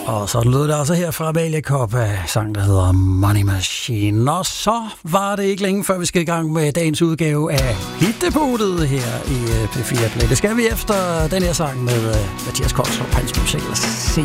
Og så lød det altså her fra Amalie Kopp af sang, der hedder Money Machine. Og så var det ikke længe før vi skal i gang med dagens udgave af Hitdepotet her i P4 Play. Det skal vi efter den her sang med Mathias Kolstrup, hans speciale CD.